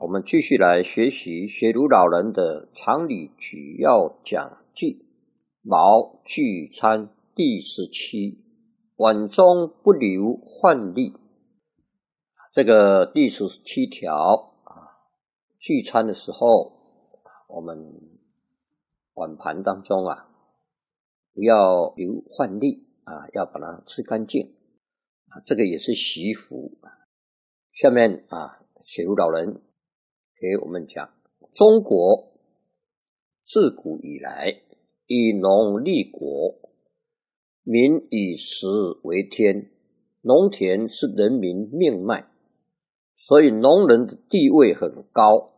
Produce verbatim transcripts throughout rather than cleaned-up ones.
们继续来学习学儒老人的常理举要讲记，毛聚餐第十七，碗中不留患例。这个第十七条啊，聚餐的时候，我们碗盘当中啊，不要留患例啊，要把它吃干净啊，这个也是习俗。下面啊，学儒老人给我们讲，中国自古以来以农立国，民以食为天，农田是人民命脉，所以农人的地位很高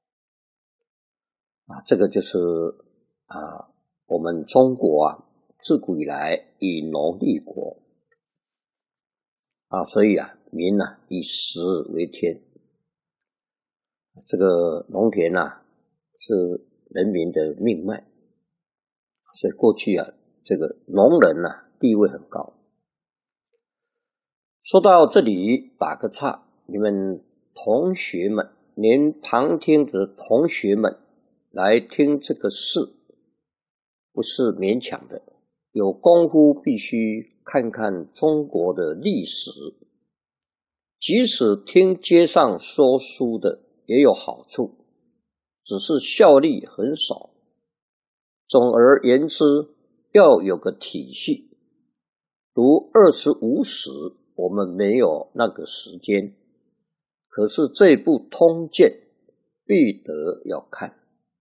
啊，这个就是啊，我们中国啊，自古以来以农立国啊，所以啊，民啊以食为天。这个农田啊是人民的命脉，所以过去啊这个农人啊地位很高。说到这里打个岔，你们同学们，连旁听的同学们来听这个事不是勉强的，有功夫必须看看中国的历史，即使听街上说书的也有好处，只是效力很少。总而言之，要有个体系。读二十五史，我们没有那个时间，可是这部通鉴必得要看。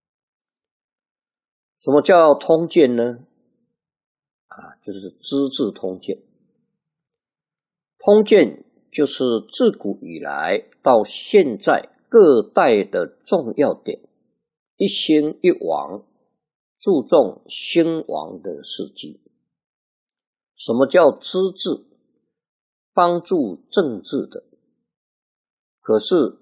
什么叫通鉴呢？啊，就是资治通鉴。通鉴就是自古以来到现在各代的重要点，一兴一亡，注重兴亡的事迹。什么叫资治？帮助政治的。可是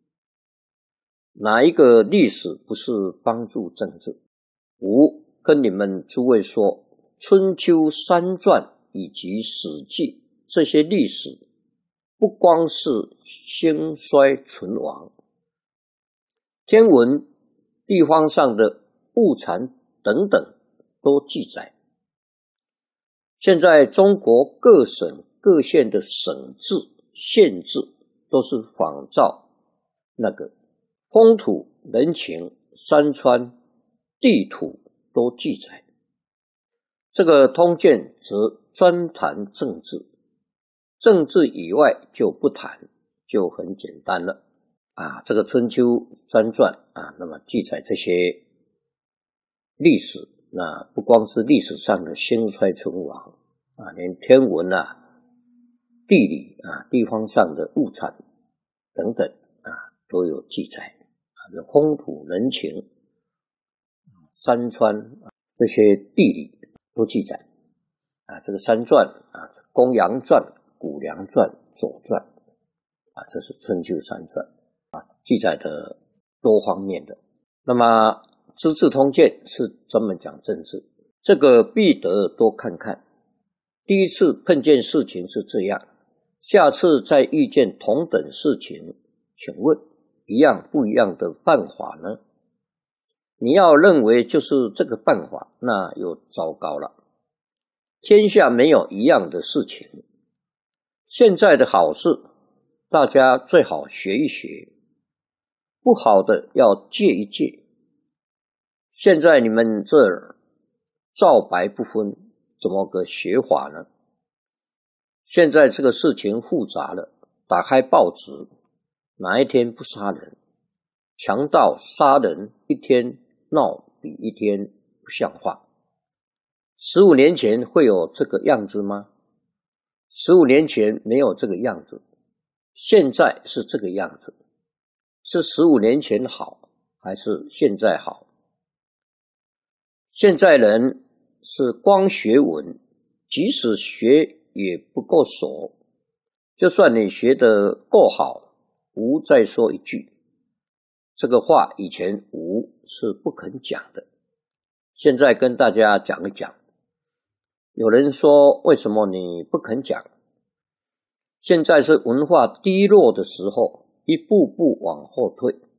哪一个历史不是帮助政治？吾跟你们诸位说，春秋三传以及史记这些历史不光是兴衰存亡，天文、地方上的物产等等都记载。现在中国各省各县的省制、县制都是仿照那个风土人情、山川地土都记载。这个通鉴则专谈政治，政治以外就不谈，就很简单了啊。这个春秋三传啊，那么记载这些历史，那不光是历史上的兴衰存亡啊，连天文啊、地理啊、地方上的物产等等啊都有记载啊，这风土人情、山川啊这些地理都记载啊。这个三传啊，公羊传、谷梁传、左传啊，这是春秋三传啊，记载的多方面的。那么资治通鉴是专门讲政治，这个必得多看看。第一次碰见事情是这样，下次再遇见同等事情，请问一样不一样的办法呢？你要认为就是这个办法，那又糟糕了。天下没有一样的事情，现在的好事大家最好学一学，不好的要戒一戒。现在你们这儿皂白不分，怎么个学法呢？现在这个事情复杂了，打开报纸，哪一天不杀人？强盗杀人一天闹比一天不像话。十五年前会有这个样子吗？十五年前没有这个样子，现在是这个样子。是十五年前好，还是现在好？现在人是光学文，即使学也不够熟。就算你学得够好，吾再说一句，这个话以前吾是不肯讲的，现在跟大家讲一讲。有人说，为什么你不肯讲？现在是文化低落的时候，一步步往后退。